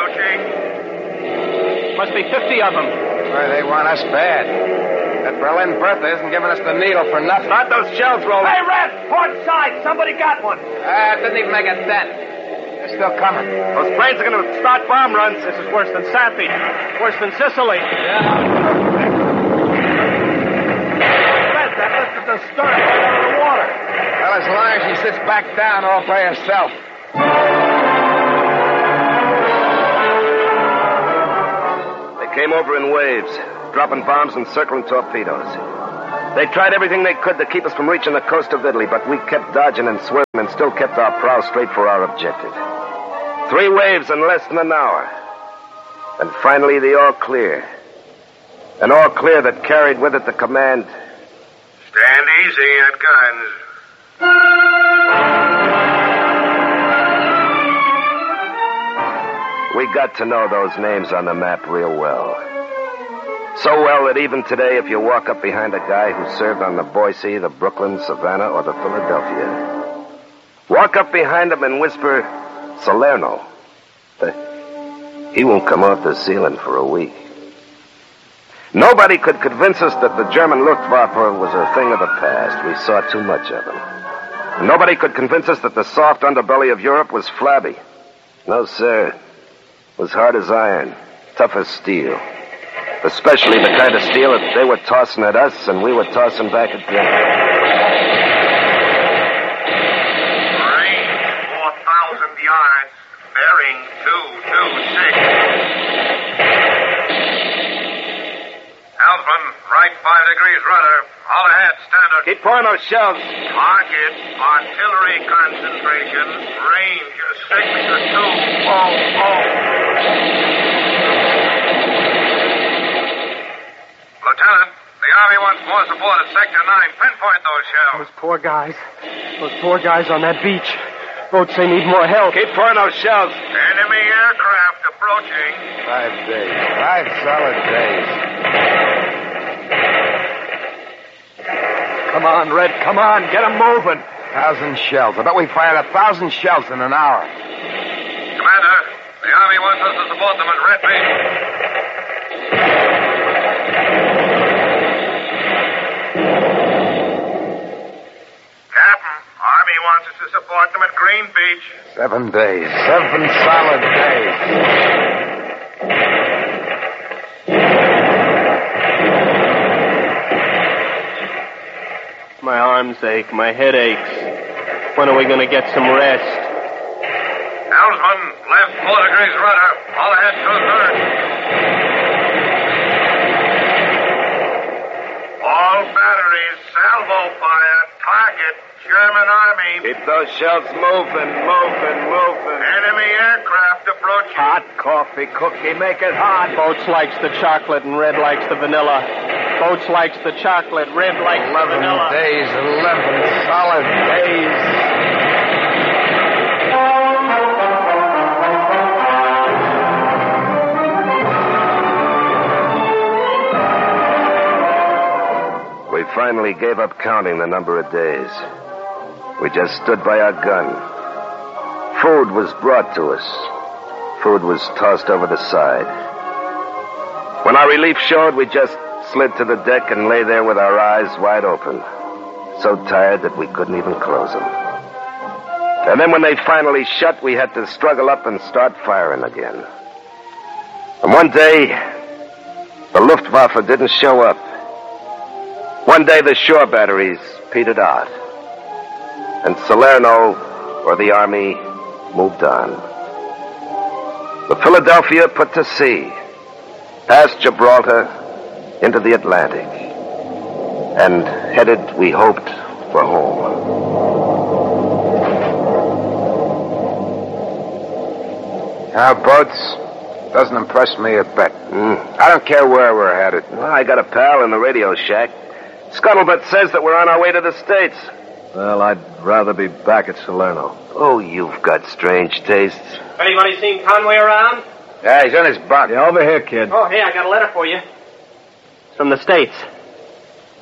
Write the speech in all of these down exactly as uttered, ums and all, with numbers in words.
approaching. Must be fifty of them. Boy, they want us bad. That Berlin Bertha isn't giving us the needle for nothing. Not those shells rolling. Hey, Red! Port side! Somebody got one! Ah, it didn't even make a dent. They're still coming. Those planes are going to start bomb runs. This is worse than Sappy. Worse than Sicily. Red, that lifted the stern right out of the water. Well, as long as she sits back down all by herself. They came over in waves, dropping bombs and circling torpedoes. They tried everything they could to keep us from reaching the coast of Italy, but we kept dodging and swerving and still kept our prow straight for our objective. Three waves in less than an hour. And finally, the all clear. An all clear that carried with it the command. Stand easy at guns. We got to know those names on the map real well. So well that even today, if you walk up behind a guy who served on the Boise, the Brooklyn, Savannah, or the Philadelphia, walk up behind him and whisper, Salerno, he won't come off the ceiling for a week. Nobody could convince us that the German Luftwaffe was a thing of the past. We saw too much of them. And nobody could convince us that the soft underbelly of Europe was flabby. No, sir. It was hard as iron, tough as steel. Especially the kind of steel that they were tossing at us and we were tossing back at them. Range four thousand yards. Bearing two two six. Helmsman, right five degrees rudder. All ahead, standard. Keep pouring those shells. Target, artillery concentration. Range six to two. Oh, oh. Lieutenant, the Army wants more support at Sector nine. Pinpoint those shells. Those poor guys. Those poor guys on that beach. Boats, they need more help. Keep pouring those shells. Enemy aircraft approaching. Five days. Five solid days. Come on, Red, come on. Get them moving. Thousand shells. I bet we fired a thousand shells in an hour. Commander, the Army wants us to support them at Red Beach. Captain, Army wants us to support them at Green Beach. Seven days. Seven solid days. My arms ache. My head aches. When are we going to get some rest? Helmsman, left four degrees rudder. All ahead, two-thirds. All batteries, salvo fire, target, German Army. Keep those shells moving, moving, moving. Enemy aircraft approaching. Hot coffee, Cookie. Make it hot. Boats likes the chocolate and Red likes the vanilla. Boats likes the chocolate, Red likes the Eleven vanilla. days. Eleven solid days. We finally gave up counting the number of days. We just stood by our gun. Food was brought to us. Food was tossed over the side. When our relief showed, we just slid to the deck and lay there with our eyes wide open, so tired that we couldn't even close them. And then when they finally shut, we had to struggle up and start firing again. And one day, the Luftwaffe didn't show up. One day, the shore batteries petered out. And Salerno, or the Army, moved on. The Philadelphia put to sea, past Gibraltar, into the Atlantic, and headed, we hoped, for home. Our boats doesn't impress me a bit. Mm. I don't care where we're headed. Well, I got a pal in the radio shack. Scuttlebutt says that we're on our way to the States. Well, I'd rather be back at Salerno. Oh, you've got strange tastes. Anybody seen Conway around? Yeah, he's in his bunk. Yeah, over here, kid. Oh, hey, I got a letter for you. It's from the States.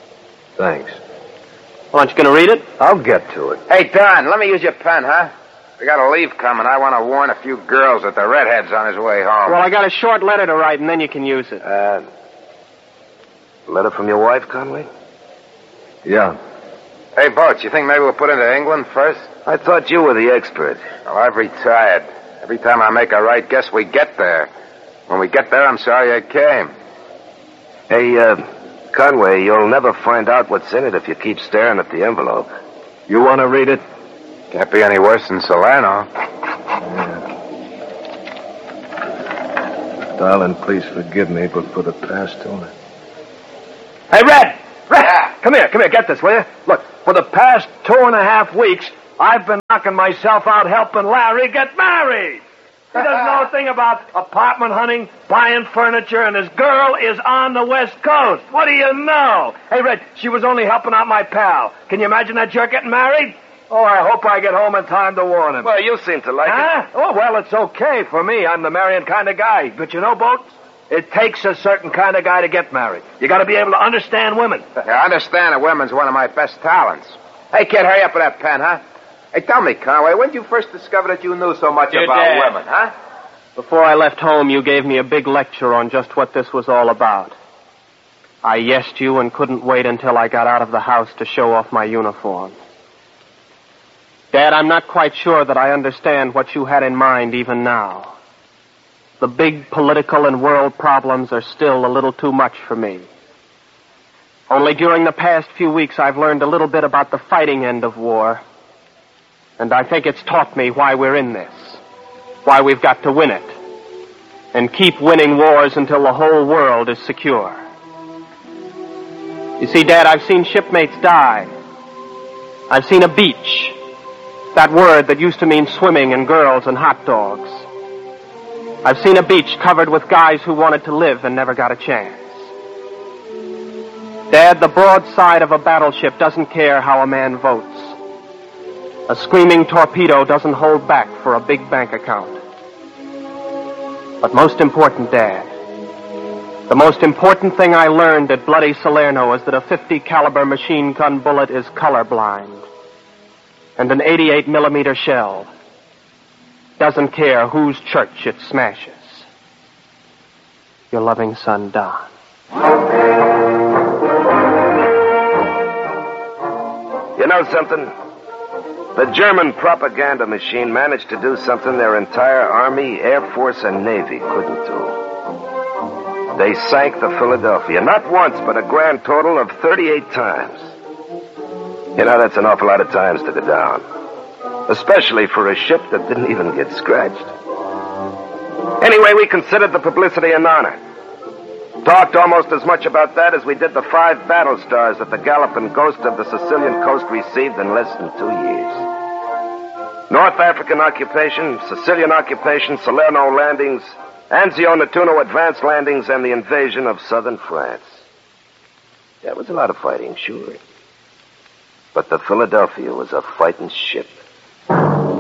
Thanks. Aren't you going to read it? I'll get to it. Hey, Don, let me use your pen, huh? We got a leave coming. I want to warn a few girls that the redhead's on his way home. Well, I got a short letter to write, and then you can use it. Uh, letter from your wife, Conway? Yeah. Hey, Boats, you think maybe we'll put into England first? I thought you were the expert. Well, I've retired. Every time I make a right guess, we get there. When we get there, I'm sorry I came. Hey, uh, Conway, you'll never find out what's in it if you keep staring at the envelope. You want to read it? Can't be any worse than Salerno. Darling, please forgive me, but for the past two... Hey, Red! Red! Yeah. Come here, come here, get this, will you? Look, for the past two and a half weeks, I've been knocking myself out helping Larry get married. He doesn't know a thing about apartment hunting, buying furniture, and his girl is on the West Coast. What do you know? Hey, Red, she was only helping out my pal. Can you imagine that jerk getting married? Oh, I hope I get home in time to warn him. Well, you seem to like huh? it. Oh, well, it's okay for me. I'm the marrying kind of guy. But you know, Boats, it takes a certain kind of guy to get married. You got to be able to understand women. Yeah, I understand that women's one of my best talents. Hey, kid, hurry up with that pen, huh? Hey, tell me, Conway, when did you first discover that you knew so much Dear about Dad. women, huh? Before I left home, you gave me a big lecture on just what this was all about. I yesed you and couldn't wait until I got out of the house to show off my uniform. Dad, I'm not quite sure that I understand what you had in mind even now. The big political and world problems are still a little too much for me. Only during the past few weeks I've learned a little bit about the fighting end of war. And I think it's taught me why we're in this. Why we've got to win it. And keep winning wars until the whole world is secure. You see, Dad, I've seen shipmates die. I've seen a beach. That word that used to mean swimming and girls and hot dogs. I've seen a beach covered with guys who wanted to live and never got a chance. Dad, the broadside of a battleship doesn't care how a man votes. A screaming torpedo doesn't hold back for a big bank account. But most important, Dad, the most important thing I learned at Bloody Salerno is that a fifty caliber machine gun bullet is colorblind. And an eighty-eight millimeter shell doesn't care whose church it smashes. Your loving son, Don. You know something? The German propaganda machine managed to do something their entire Army, Air Force, and Navy couldn't do. They sank the Philadelphia, not once, but a grand total of thirty-eight times. You know, that's an awful lot of times to go down. Especially for a ship that didn't even get scratched. Anyway, we considered the publicity an honor. Talked almost as much about that as we did the five battle stars that the Galloping Ghost of the Sicilian coast received in less than two years. North African occupation, Sicilian occupation, Salerno landings, Anzio Nettuno advanced landings, and the invasion of southern France. That was a lot of fighting, sure. But the Philadelphia was a fighting ship.